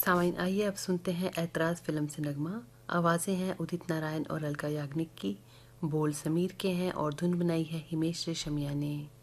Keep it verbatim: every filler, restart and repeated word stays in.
सामाइन आइए अब सुनते हैं ऐतराज़ फिल्म से नगमा। आवाज़ें हैं उदित नारायण और अलका याग्निक की, बोल समीर के हैं और धुन बनाई है हिमेश रेशमिया ने।